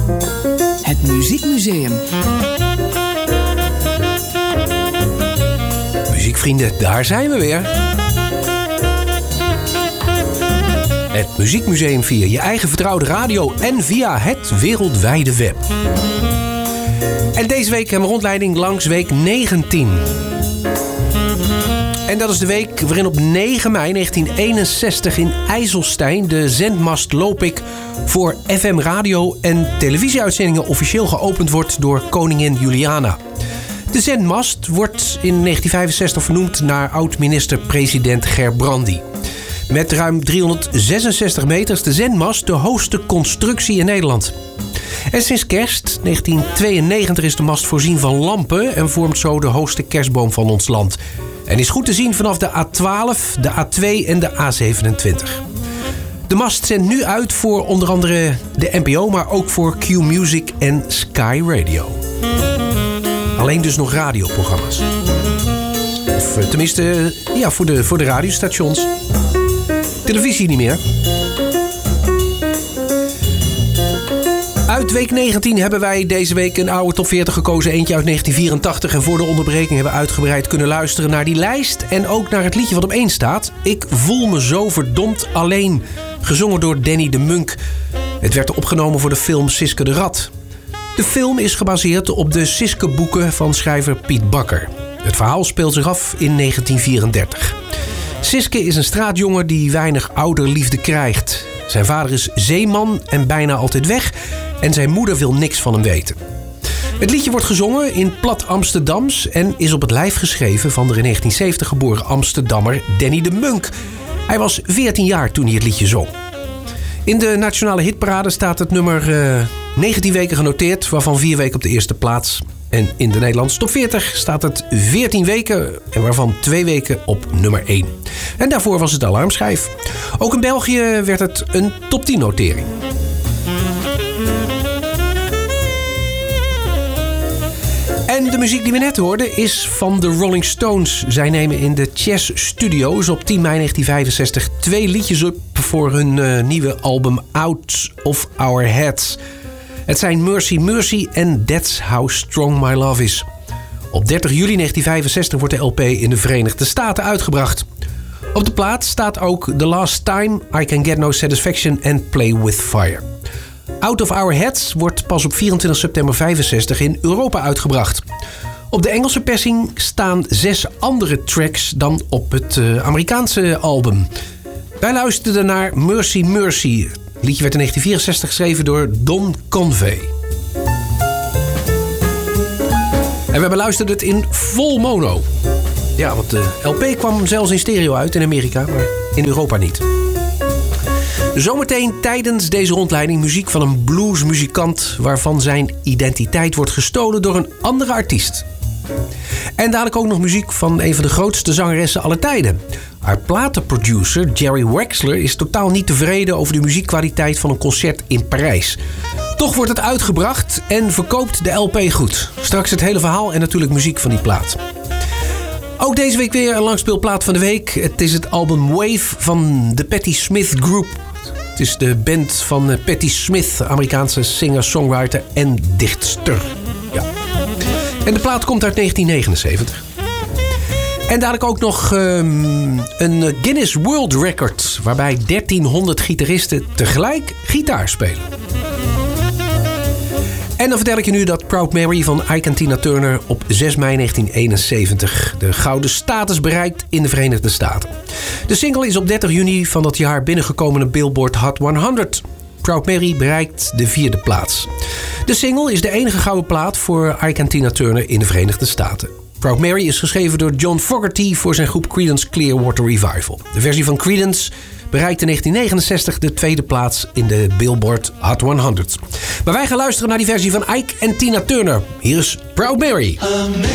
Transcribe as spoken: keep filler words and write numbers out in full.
Het Muziekmuseum. Muziekvrienden, daar zijn we weer. Het Muziekmuseum via je eigen vertrouwde radio en via het wereldwijde web. En deze week hebben we rondleiding langs week negentien. En dat is de week waarin op negen mei negentien eenenzestig in IJsselstein de zendmast Lopik voor F M radio en televisieuitzendingen officieel geopend wordt door koningin Juliana. De zendmast wordt in negentien vijfenzestig vernoemd naar oud-minister-president Gerbrandy. Met ruim driehonderdzesenzestig meter is de zendmast de hoogste constructie in Nederland. En sinds kerst negentien tweeënnegentig is de mast voorzien van lampen en vormt zo de hoogste kerstboom van ons land. En is goed te zien vanaf de A twaalf, de A twee en de A zevenentwintig. De mast zendt nu uit voor onder andere de N P O, maar ook voor Q Music en Sky Radio. Alleen dus nog radioprogramma's. Of tenminste, ja, voor de, voor de radiostations. Televisie niet meer. Uit week negentien hebben wij deze week een oude top veertig gekozen. Eentje uit negentien vierentachtig. En voor de onderbreking hebben we uitgebreid kunnen luisteren naar die lijst. En ook naar het liedje wat op één staat. Ik voel me zo verdomd alleen. Gezongen door Danny de Munk. Het werd opgenomen voor de film Siske de Rat. De film is gebaseerd op de Siske-boeken van schrijver Piet Bakker. Het verhaal speelt zich af in negentien vierendertig. Siske is een straatjongen die weinig ouderliefde krijgt. Zijn vader is zeeman en bijna altijd weg. En zijn moeder wil niks van hem weten. Het liedje wordt gezongen in plat Amsterdams en is op het lijf geschreven van de in negentien zeventig geboren Amsterdammer Danny de Munk. Hij was veertien jaar toen hij het liedje zong. In de nationale hitparade staat het nummer uh, negentien weken genoteerd, waarvan vier weken op de eerste plaats. En in de Nederlandse top veertig staat het veertien weken en waarvan twee weken op nummer één. En daarvoor was het alarmschijf. Ook in België werd het een top tien notering. En de muziek die we net hoorden is van de Rolling Stones. Zij nemen in de Chess Studios op tien mei negentien vijfenzestig twee liedjes op voor hun uh, nieuwe album Out of Our Heads. Het zijn Mercy Mercy en That's How Strong My Love Is. Op dertig juli negentien vijfenzestig wordt de L P in de Verenigde Staten uitgebracht. Op de plaat staat ook The Last Time, I Can Get No Satisfaction en Play With Fire. Out of Our Heads wordt pas op vierentwintig september vijfenzestig in Europa uitgebracht. Op de Engelse persing staan zes andere tracks dan op het uh, Amerikaanse album. Wij luisterden naar Mercy Mercy. Het liedje werd in negentien vierenzestig geschreven door Don Conway. En we beluisterden het in vol mono. Ja, want de L P kwam zelfs in stereo uit in Amerika, maar in Europa niet. Zometeen tijdens deze rondleiding muziek van een bluesmuzikant waarvan zijn identiteit wordt gestolen door een andere artiest. En dadelijk ook nog muziek van een van de grootste zangeressen aller tijden. Haar platenproducer Jerry Wexler is totaal niet tevreden over de muziekkwaliteit van een concert in Parijs. Toch wordt het uitgebracht en verkoopt de L P goed. Straks het hele verhaal en natuurlijk muziek van die plaat. Ook deze week weer een langspeelplaat van de week. Het is het album Wave van de Patti Smith Group. Het is de band van Patti Smith, Amerikaanse singer-songwriter en dichtster. Ja. En de plaat komt uit negentien negenenzeventig. En dadelijk ook nog um, een Guinness World Record, waarbij dertienhonderd gitaristen tegelijk gitaar spelen. En dan vertel ik je nu dat Proud Mary van Ike en Tina Turner op zes mei negentien eenenzeventig de gouden status bereikt in de Verenigde Staten. De single is op dertig juni van dat jaar binnengekomen in Billboard Hot honderd. Proud Mary bereikt de vierde plaats. De single is de enige gouden plaat voor Ike en Tina Turner in de Verenigde Staten. Proud Mary is geschreven door John Fogerty voor zijn groep Creedence Clearwater Revival. De versie van Creedence bereikte in negentien negenenzestig de tweede plaats in de Billboard Hot honderd. Maar wij gaan luisteren naar die versie van Ike en Tina Turner. Hier is Proud Mary.